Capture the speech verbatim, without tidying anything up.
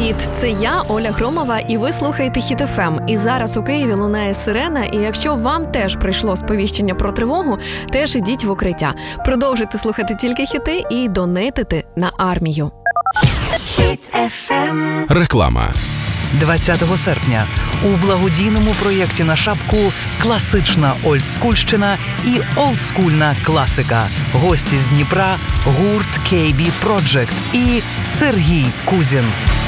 Привіт! Це я, Оля Громова, і ви слухаєте Хіт еф ем. І зараз у Києві лунає сирена, і якщо вам теж прийшло сповіщення про тривогу, теж ідіть в укриття. Продовжуйте слухати тільки хіти і донейтити на армію. Хіт еф ем. Реклама. двадцятого серпня у благодійному проєкті на шапку класична олдскульщина і олдскульна класика. Гості з Дніпра, гурт кей бі Project і Сергій Кузін.